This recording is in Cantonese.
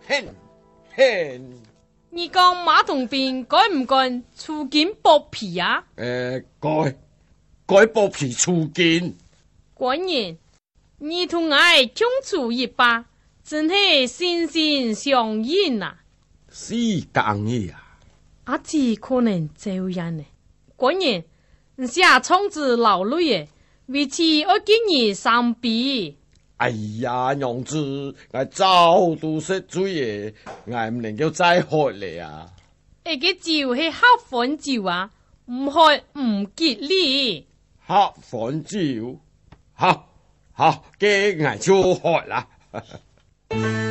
哼。 你讲马同斌该唔该出金剥皮啊？ 该剥皮出金。 官人，你同我相处一把，真系心心相印啊！ 是讲的啊。 阿姊可能这样呢。官人，你下窗子流泪耶，为此我今日伤悲。 哎呀，娘子，我早都识罪耶，我唔能够再喝了啊！ 那个酒是黑粉酒啊，唔喝唔吉利。 黑粉酒，好，嘅我就喝啦。